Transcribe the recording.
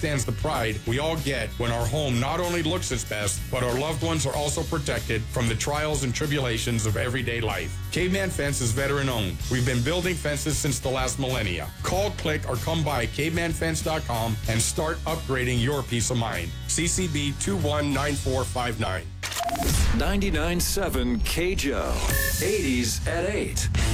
understands the pride we all get when our home not only looks its best, but our loved ones are also protected from the trials and tribulations of everyday life. Caveman Fence is veteran-owned. We've been building fences since the last millennia. Call, click, or come by cavemanfence.com and start upgrading your peace of mind. CCB 219459. 99.7 KJO. 80s at 8.